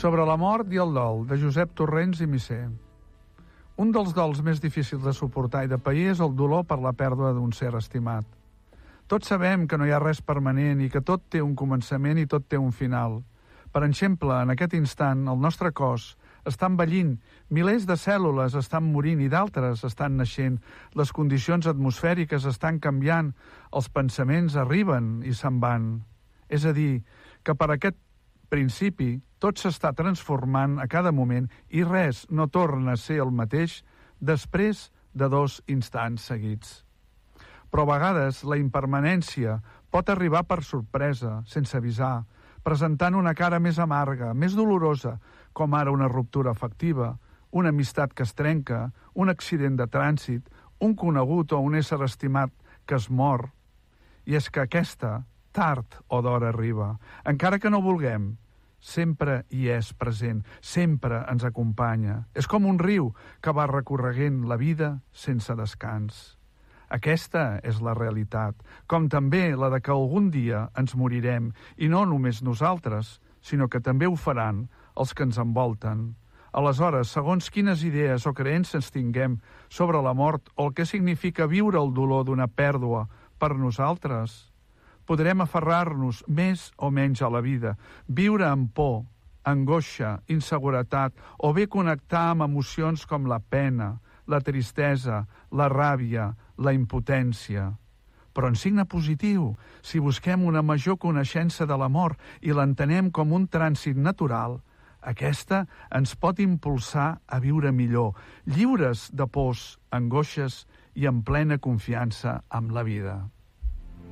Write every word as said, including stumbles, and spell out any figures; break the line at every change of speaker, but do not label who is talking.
Sobre la mort i el dol, de Josep Torrents i Misser. Un dels dols més difícils de suportar i de pair és el dolor per la pèrdua d'un ser estimat. Tots sabem que no hi ha res permanent i que tot té un començament i tot té un final. Per exemple, en aquest instant, el nostre cos està envellint, milers de cèl·lules estan morint i d'altres estan naixent, les condicions atmosfèriques estan canviant, els pensaments arriben i se'n van. És a dir, que per aquest principi tot s'està transformant a cada moment i res no torna a ser el mateix després de dos instants seguits. Però a vegades la impermanència pot arribar per sorpresa, sense avisar, presentant una cara més amarga, més dolorosa, com ara una ruptura afectiva, una amistat que es trenca, un accident de trànsit, un conegut o un ésser estimat que es mor. I és que aquesta, tard o d'hora arriba, encara que no vulguem, sempre hi és present, sempre ens acompanya. És com un riu que va recorreguent la vida sense descans. Aquesta és la realitat, com també la de que algun dia ens morirem, i no només nosaltres, sinó que també ho faran els que ens envolten. Aleshores, segons quines idees o creences tinguem sobre la mort o el que significa viure el dolor d'una pèrdua per nosaltres, podrem aferrar-nos més o menys a la vida, viure amb por, angoixa, inseguretat, o bé connectar amb emocions com la pena, la tristesa, la ràbia, la impotència. Però en signe positiu, si busquem una major coneixença de la mort i l'entenem com un trànsit natural, aquesta ens pot impulsar a viure millor, lliures de pors, angoixes i en plena confiança amb la vida.